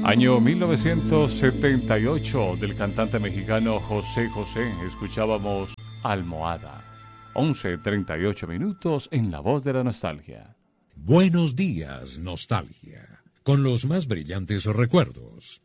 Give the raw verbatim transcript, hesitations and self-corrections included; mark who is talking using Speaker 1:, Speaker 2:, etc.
Speaker 1: Año mil novecientos setenta y ocho, del cantante mexicano José José. Escuchábamos Almohada. once treinta y ocho minutos en La Voz de la Nostalgia.
Speaker 2: Buenos días, nostalgia. Con los más brillantes recuerdos.